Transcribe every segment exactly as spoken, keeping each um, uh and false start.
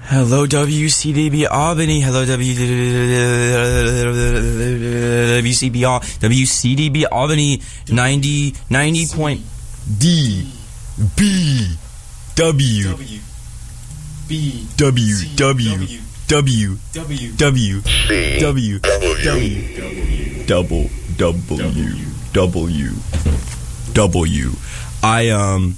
Hello, W C D B Albany. Hello, W C B W C D B Albany. ninety, ninety point D B W B W W W W W W double W W W. I um.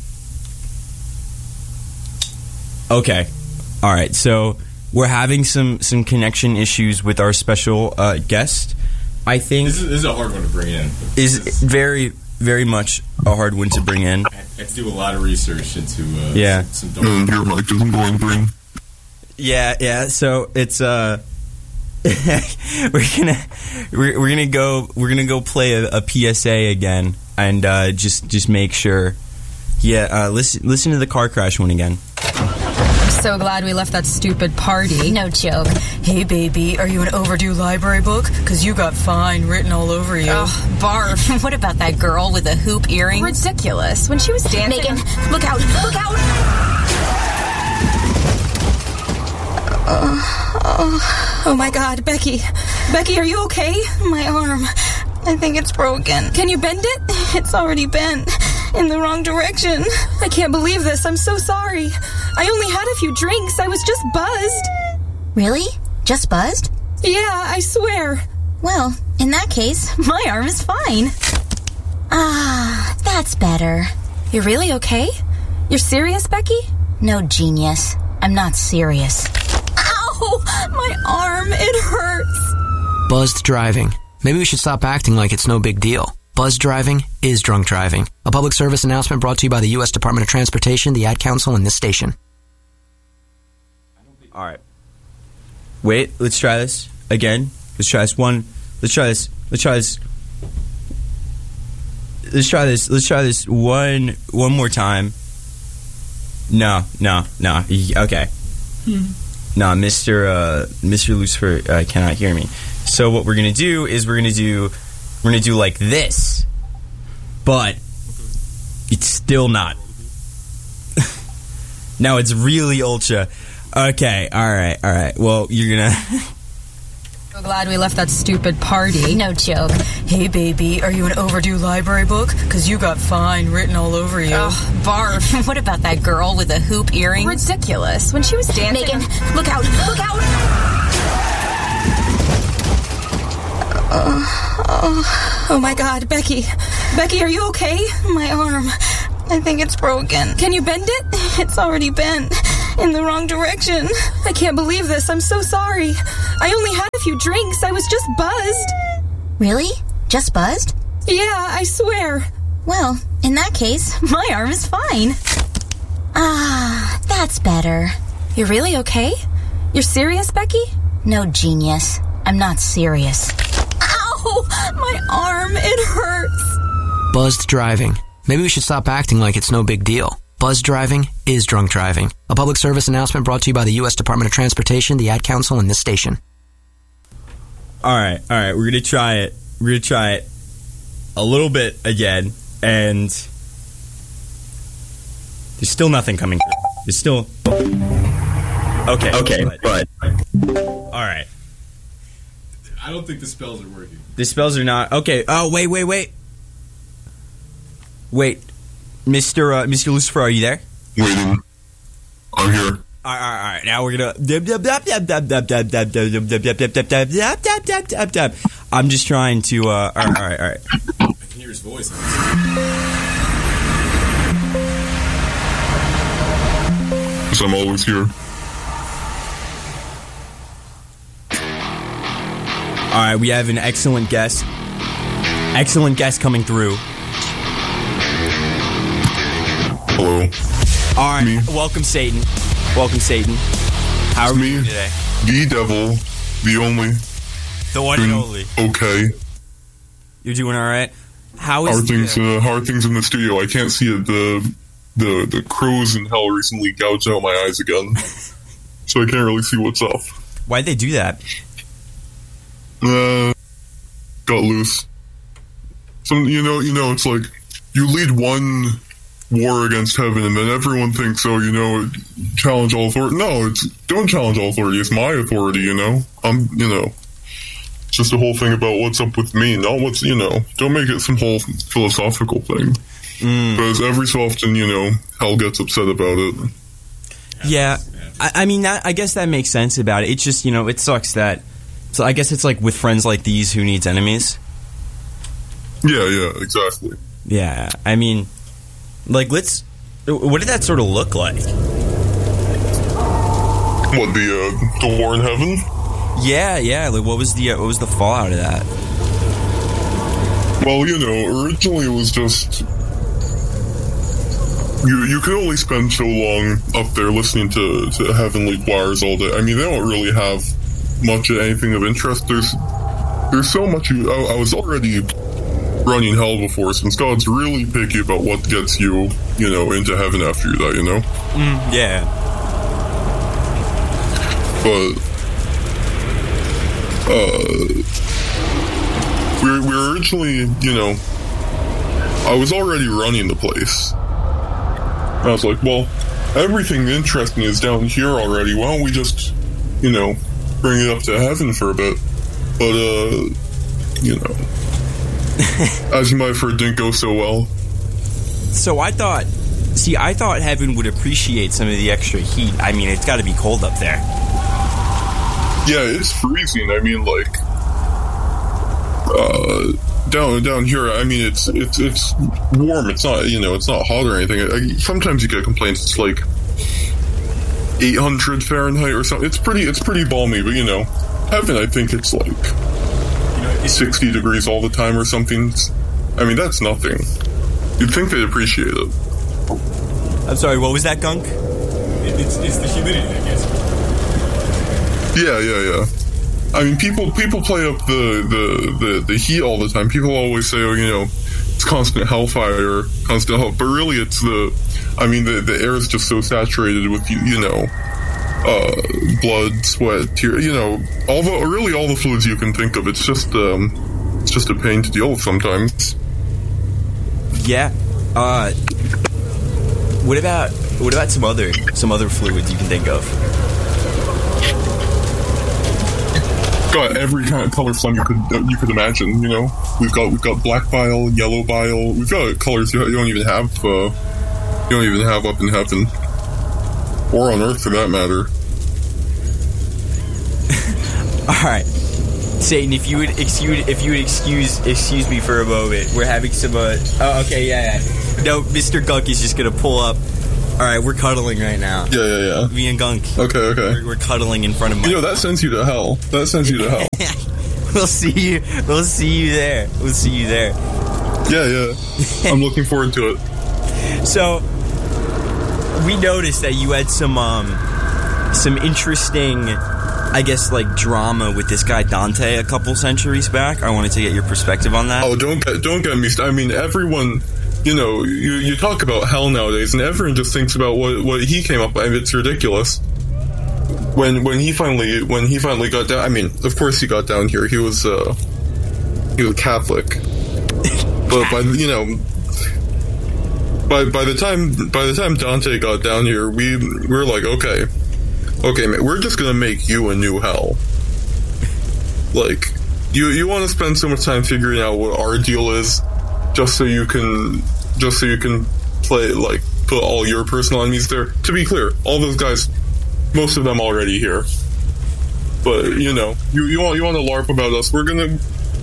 Okay. All right, so we're having some, some connection issues with our special uh, guest. I think this is, this is a hard one to bring in. Is very, very much a hard one to bring in. I had to do a lot of research into uh, yeah. some, some uh, your mic doesn't go in green. Yeah, yeah. So it's uh, we're gonna we're, we're gonna go we're gonna go play a, a P S A again and uh, just just make sure. Yeah, uh, listen listen to the car crash one again. So glad we left that stupid party. No joke. Hey, baby, are you an overdue library book? Because you got fine written all over you. Oh, barf. What about that girl with the hoop earrings? Ridiculous. When she was dancing... Megan, look out, look out! Uh, oh, oh, my God, Becky. Becky, are you okay? My arm. I think it's broken. Can you bend it? It's already bent. In the wrong direction. I can't believe this. I'm so sorry. I only had a few drinks. I was just buzzed. Really? Just buzzed? Yeah, I swear. Well, in that case, my arm is fine. Ah, that's better. You're really okay? You're serious, Becky? No, genius. I'm not serious. Ow! My arm, it hurts. Buzzed driving. Maybe we should stop acting like it's no big deal. Buzz driving is drunk driving. A public service announcement brought to you by the U S Department of Transportation, the Ad Council, and this station. All right. Wait, let's try this again. Let's try this one. Let's try this. Let's try this. Let's try this. Let's try this one one more time. No, no, no. Okay. Hmm. No, Mister Uh, Mister Lucifer uh, cannot hear me. So what we're gonna do is we're gonna do. We're going to do like this, but it's still not. Now it's really ultra. Okay, all right, all right. Well, you're going to... So glad we left that stupid party. No joke. Hey, baby, are you an overdue library book? Because you got fine written all over you. Oh, barf. What about that girl with the hoop earrings? Ridiculous. When she was dancing... Megan, look out, look out! Uh, oh. oh my God, Becky. Becky, are you okay? My arm. I think it's broken. Can you bend it? It's already bent. In the wrong direction. I can't believe this. I'm so sorry. I only had a few drinks. I was just buzzed. Really? Just buzzed? Yeah, I swear. Well, in that case, my arm is fine. Ah, that's better. You're really okay? You're serious, Becky? No, genius. I'm not serious. My arm, it hurts. Buzzed driving. Maybe we should stop acting like it's no big deal. Buzz driving is drunk driving. A public service announcement brought to you by the U S Department of Transportation, the Ad Council, and this station. All right, all right. We're going to try it. We're going to try it a little bit again, and there's still nothing coming through. There's still... Okay. Okay, but... All right. I don't think the spells are working. The spells are not... Okay. Oh, wait, wait, wait. Wait. Mister Uh, Mister Lucifer, are you there? Waiting. I'm here. All right, all right, all right. Now we're going to... I'm just trying to... Uh, all right, all right, all right. I can hear his voice. Because I'm always here. All right, we have an excellent guest. Excellent guest coming through. Hello. All right, me. welcome, Satan. Welcome, Satan. How are it's we me, doing today? The devil, the only. The one and only. Okay. You're doing all right? How is hard things? the... Uh, hard things in the studio. I can't see it. The the the crows in hell recently gouged out my eyes again, so I can't really see what's up. Why'd they do that? Uh, got loose. Some, you know, you know, it's like you lead one war against heaven, and then everyone thinks, oh, you know, challenge all authority. No, it's don't challenge all authority. It's my authority, you know. I'm, you know, it's just a whole thing about what's up with me, not what's, you know. Don't make it some whole philosophical thing. Mm. Because every so often, you know, hell gets upset about it. Yeah, I, I mean, that, I guess that makes sense about it. It's just, you know, it sucks that. So I guess it's like with friends like these, who needs enemies? Yeah, yeah, exactly. Yeah, I mean, like, let's. What did that sort of look like? What, the uh, the war in heaven? Yeah, yeah. Like, what was the uh, what was the fallout of that? Well, you know, originally it was just you. You could only spend so long up there listening to, to heavenly choirs all day. I mean, they don't really have much of anything of interest. There's there's so much. You, I, I was already running hell before, since God's really picky about what gets you, you know, into heaven after you die, you know? Mm, yeah. But, uh, we were, we were originally, you know, I was already running the place. I was like, well, everything interesting is down here already. Why don't we just, you know, bring it up to heaven for a bit? But, uh, you know, as you might have heard, didn't go so well. So I thought, see, I thought heaven would appreciate some of the extra heat. I mean, it's got to be cold up there. Yeah, it's freezing. I mean, like, uh, down down here. I mean, it's it's it's warm. It's not, you know, it's not hot or anything. I, sometimes you get complaints. It's like eight hundred Fahrenheit or something. It's pretty. It's pretty balmy. But you know, heaven, I think it's like, you know, sixty degrees all the time or something. I mean, that's nothing. You'd think they'd appreciate it. I'm sorry, what was that, Gunk? It, it's, it's the humidity, I guess. Yeah, yeah, yeah. I mean, people people play up the, the, the, the heat all the time. People always say, oh, you know, it's constant hellfire, constant hell. But really, it's the, I mean, the, the air is just so saturated with, you, you know, uh, blood, sweat, tears, you know, all the, really all the fluids you can think of. It's just, um, it's just a pain to deal with sometimes. Yeah. Uh, what about what about some other some other fluids you can think of? Got every kind of color flame you could you could imagine. You know, we've got we've got black bile, yellow bile. We've got colors you don't even have. Uh, you don't even have up in heaven, or on earth for that matter. All right, Satan, if you would excuse if you would excuse excuse me for a moment, we're having some. Uh, oh, okay, yeah, yeah. No, Mister Gunk is just gonna pull up. All right, we're cuddling right now. Yeah, yeah, yeah. Me and Gunk. Okay, okay. We're, we're cuddling in front of my. You know, that sends you to hell. That sends you to hell. We'll see you. We'll see you there. We'll see you there. Yeah, yeah. I'm looking forward to it. So, we noticed that you had some um, some interesting, I guess, like drama with this guy Dante a couple centuries back. I wanted to get your perspective on that. Oh, don't get don't get me. St- I mean, everyone. You know, you, you talk about hell nowadays, and everyone just thinks about what what he came up with. I mean, it's ridiculous. When when he finally when he finally got down, I mean, of course he got down here. He was uh, he was Catholic, but by you know, by by the time by the time Dante got down here, we, we were like, okay, okay, man, we're just gonna make you a new hell. Like, you you want to spend so much time figuring out what our deal is. Just so you can, just so you can play, like, put all your personal enemies there. To be clear, all those guys, most of them already here. But you know, you you want you want to LARP about us? We're gonna.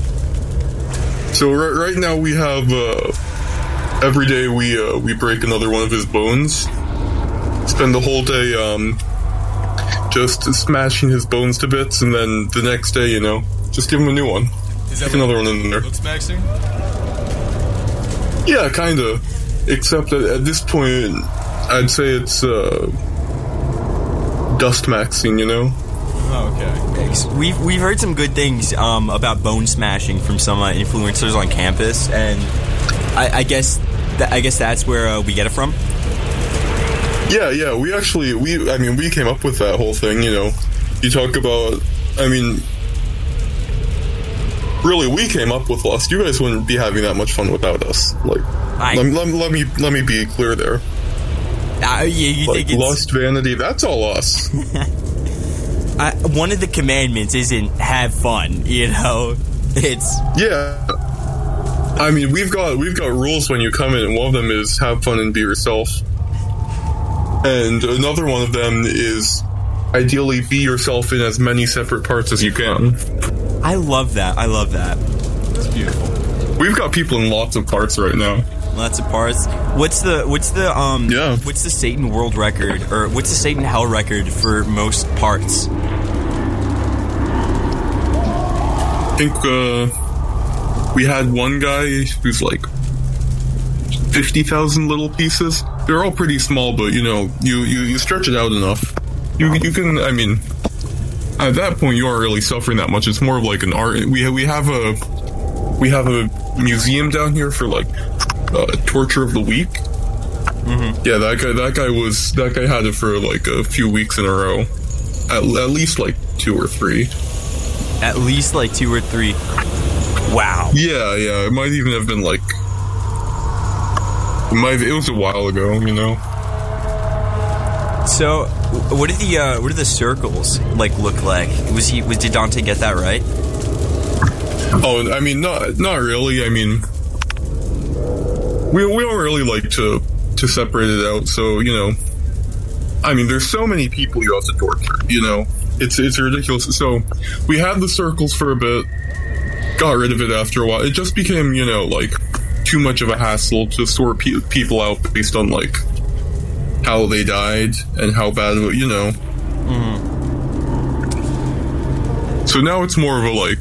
So right right now we have uh, every day we uh, we break another one of his bones. Spend the whole day um, just smashing his bones to bits, and then the next day, you know, just give him a new one. Is that Stick another one in there. Looks maxing? Yeah, kind of. Except that at this point, I'd say it's uh, dust maxing, you know? Oh, okay. We've, we've heard some good things um, about bone smashing from some uh, influencers on campus, and I, I guess th- I guess that's where uh, we get it from? Yeah, yeah, we actually, we I mean, we came up with that whole thing, you know? You talk about, I mean... Really, we came up with Lust. You guys wouldn't be having that much fun without us. Like, I, let, let, let me let me be clear there. Uh, yeah, you like think it's, lust, vanity, that's all us. I, one of the commandments isn't have fun, you know? It's... Yeah. I mean, we've got we've got rules when you come in, and one of them is have fun and be yourself. And another one of them is ideally be yourself in as many separate parts as you can. I love that. I love that. It's beautiful. We've got people in lots of parts right now. Lots of parts. What's the what's the um yeah. what's the Satan world record, or what's the Satan hell record for most parts? I think uh, we had one guy who's like fifty thousand little pieces. They're all pretty small, but you know, you, you, you stretch it out enough. You you can. I mean, at that point, you aren't really suffering that much. It's more of like an art. We we have a we have a museum down here for like uh, torture of the week. Mm-hmm. Yeah, that guy that guy was that guy had it for like a few weeks in a row, at, at least like two or three. At least like two or three. Wow. Yeah, yeah. It might even have been like. It, might, it was a while ago, you know. So, what did the uh, what did the circles like look like? Was he was did Dante get that right? Oh, I mean, not not really. I mean, we we don't really like to to separate it out. So you know, I mean, there's so many people you have to torture. You know, it's it's ridiculous. So we had the circles for a bit, got rid of it after a while. It just became, you know, like too much of a hassle to sort pe- people out based on like how they died and how bad, you know. Mm-hmm. So now it's more of a like,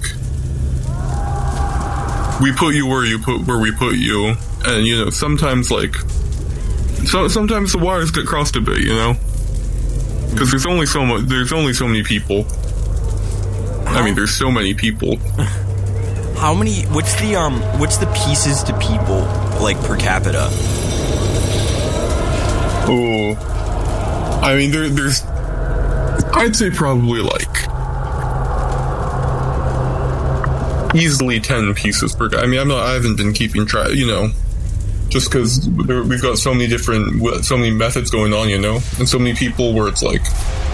we put you where you put where we put you, and you know, sometimes like, so sometimes the wires get crossed a bit, you know, because there's only so much, there's only so many people. I mean, there's so many people. How many? What's the um? What's the pieces to people like per capita? Oh, I mean, there, there's. I'd say probably like easily ten pieces per. I mean, I'm not. I haven't been keeping track. You know, just because we've got so many different, so many methods going on. You know, and so many people where it's like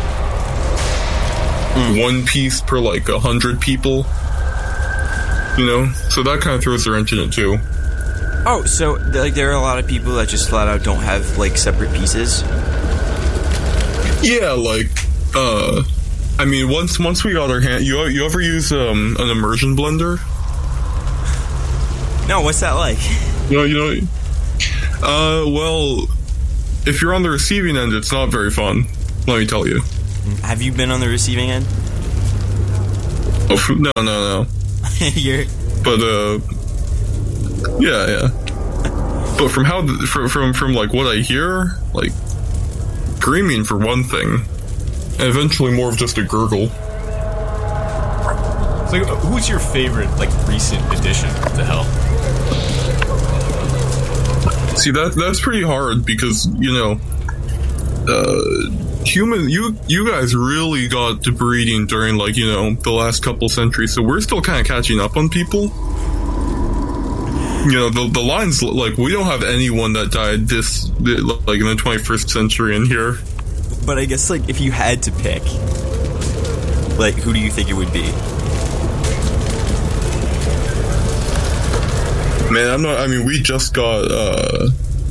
mm. one piece per like a hundred people. You know, so that kind of throws a wrench in it too. Oh, so like there are a lot of people that just flat out don't have like separate pieces. Yeah, like, uh, I mean, once once we got our hand, you you ever use um, an immersion blender? No, what's that like? You know, you know, uh, well, if you're on the receiving end, it's not very fun. Let me tell you. Have you been on the receiving end? Oh no, no, no. You're... But uh, yeah, yeah. But from how the, from from from like what I hear, like screaming for one thing, and eventually more of just a gurgle. So, who's your favorite like recent addition to hell? See, that that's pretty hard because you know, uh, human you you guys really got to breeding during like you know the last couple centuries, so we're still kind of catching up on people. You know, the the lines like we don't have anyone that died this like in the twenty-first century in here. But I guess like if you had to pick, like who do you think it would be? Man, I'm not. I mean, we just got uh,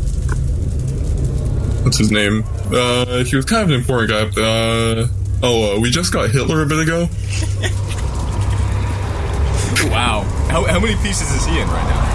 what's his name? Uh, he was kind of an important guy. Uh, oh, uh, we just got Hitler a bit ago. Wow. How how many pieces is he in right now?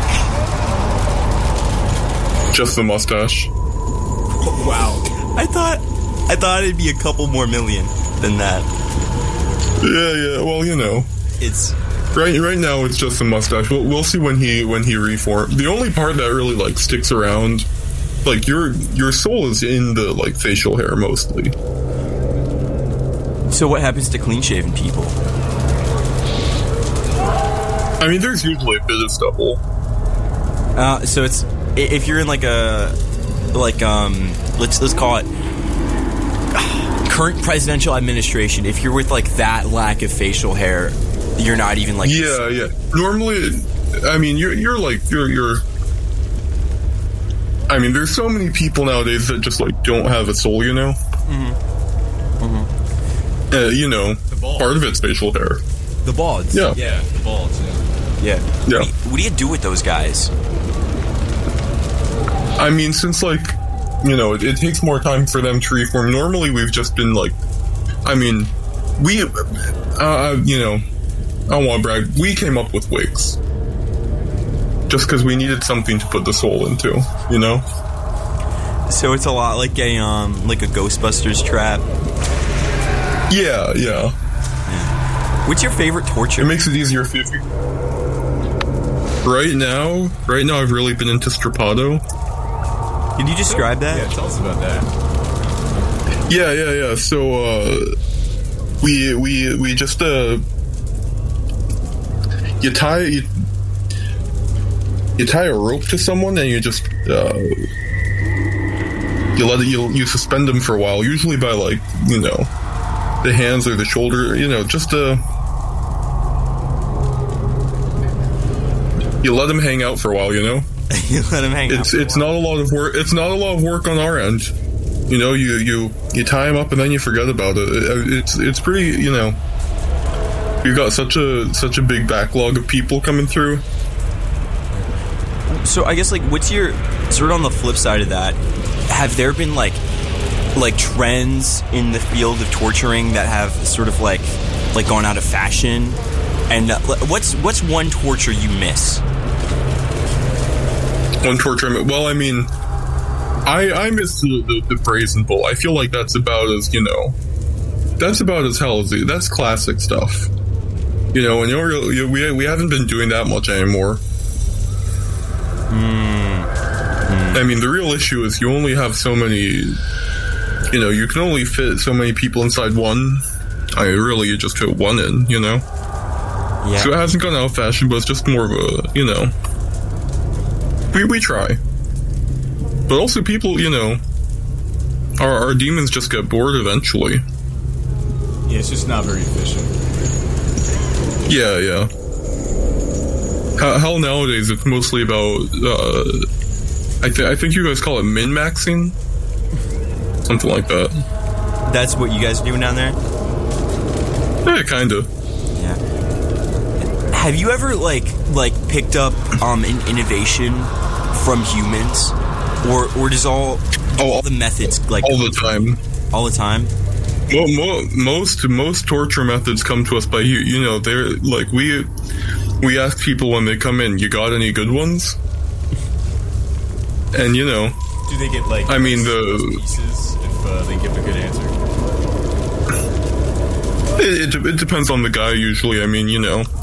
Just the mustache. Wow. I thought I thought it'd be a couple more million than that. Yeah, yeah. Well, you know, it's right. Right now, it's just the mustache. We'll we'll see when he when he reforms. The only part that really like sticks around, like your your soul is in the like facial hair mostly. So what happens to clean shaven people? I mean, there's usually a bit of stubble. Uh, so it's if you're in like a like um let's let's call it current presidential administration. If you're with like that lack of facial hair, you're not even like yeah yeah. Normally, I mean, you're you're like you're you're I mean, there's so many people nowadays that just, like, don't have a soul, you know? Mm-hmm. Mm-hmm. Uh, you know, part of it's facial hair. The balds. Yeah. Yeah, the balds, yeah. Yeah. Yeah. What do, you, what do you do with those guys? I mean, since, like, you know, it, it takes more time for them to reform. Normally, we've just been, like, I mean, we, uh, you know, I don't want to brag, we came up with wigs. Just because we needed something to put the soul into, you know? So it's a lot like a, um, like a Ghostbusters trap? Yeah, yeah. yeah. What's your favorite torture? It makes it easier if you... Right now, right now I've really been into Strappado. Can you describe that? Yeah, tell us about that. Yeah, yeah, yeah. So, uh, we, we, we just, uh, you tie, you, you tie a rope to someone and you just, uh, you let it, you, you suspend them for a while, usually by, like, you know, the hands or the shoulder, you know, just, uh, you let them hang out for a while, you know? You let them hang it's, out. It's not a lot of work, it's not a lot of work on our end. You know, you, you, you tie them up and then you forget about it. It's it's pretty, you know. We've got such a such a big backlog of people coming through. So I guess, like, what's your sort of on the flip side of that? Have there been like like trends in the field of torturing that have sort of like like gone out of fashion? And uh, what's what's one torture you miss? One torture, well, I mean. I, I miss the, the, the brazen bull. I feel like that's about as, you know, that's about as hell as it. That's classic stuff. You know, and you're, we we haven't been doing that much anymore. Mm. Mm. I mean, the real issue is you only have so many, you know, you can only fit so many people inside one. I mean, really, you just fit one in, you know? Yeah. So it hasn't gone out of fashion, but it's just more of a, you know, we, we try. But also people, you know, our, our demons just get bored eventually. Yeah, it's just not very efficient. Yeah, yeah. How, hell, nowadays it's mostly about, uh, I, th- I think you guys call it min-maxing? Something like that. That's what you guys are doing down there? Yeah, kinda. Yeah. Have you ever, like, like picked up um, an innovation from humans? Or, or does all, oh, all the methods like all the time? All the time. Well, mo- most most torture methods come to us by you. You know, they're like we we ask people when they come in, "You got any good ones?" And you know, do they get like? I mean, the pieces if uh, they give a good answer. It, it it depends on the guy. Usually, I mean, you know,